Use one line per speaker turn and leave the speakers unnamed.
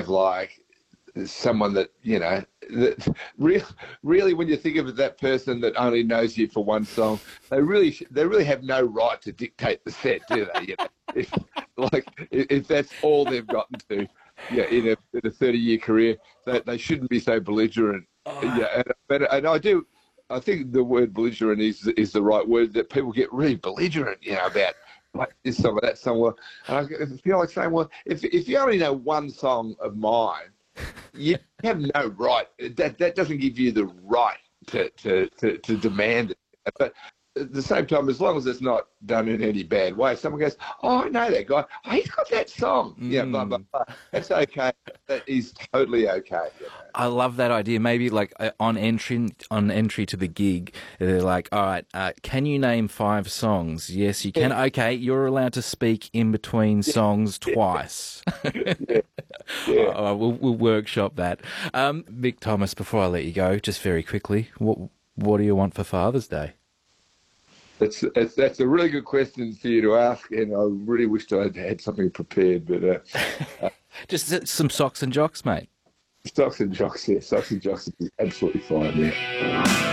have like someone that, that really when you think of it, that person that only knows you for one song, they really have no right to dictate the set, do they? If that's all they've gotten to, in a 30-year career, they shouldn't be so belligerent. I think the word belligerent is the right word, that people get really belligerent, about like this song or that song. Well, and I feel like saying, well, if you only know one song of mine, you have no right. That doesn't give you the right to demand it. But at the same time, as long as it's not done in any bad way, someone goes, "Oh, I know that guy. Oh, he's got that song." Blah blah blah. That's okay. That is totally okay.
I love that idea. Maybe like on entry to the gig, they're like, "All right, can you name 5 songs?" Yes, you can.
Yeah.
Okay, you're allowed to speak in between songs twice.
Yeah.
We'll workshop that. Mick Thomas, before I let you go, just very quickly, what do you want for Father's Day?
That's a really good question for you to ask, and I really wished I had something prepared. But
just some socks and jocks, mate.
Socks and jocks would be absolutely fine. Yeah.